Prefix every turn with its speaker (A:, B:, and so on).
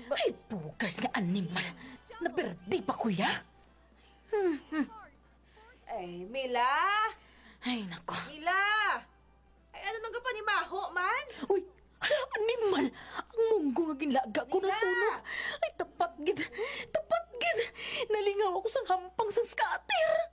A: Ay, bukas nga animal. Naberdi pa, kuya?
B: Ay, Mila!
A: Ay, nako.
B: Mila! Ay, ano nang kapanimaho man?
A: Uy, animal! Ang munggo nga ginlaga ko na
B: Mila!
A: sunog. Ay, tapat gid. Tapat gid. Nalingaw ako sa hampang sa scatter.